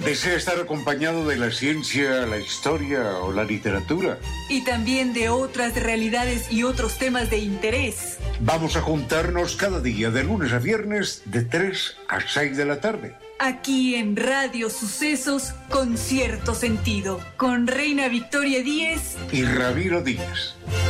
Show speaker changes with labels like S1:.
S1: ¿Desea estar acompañado de la ciencia, la historia o la literatura?
S2: Y también de otras realidades y otros temas de interés.
S1: Vamos a juntarnos cada día, de lunes a viernes, de 3 a 6 de la tarde.
S2: Aquí en Radio Sucesos con cierto sentido, con Reina Victoria Díez
S1: y Ramiro Díaz.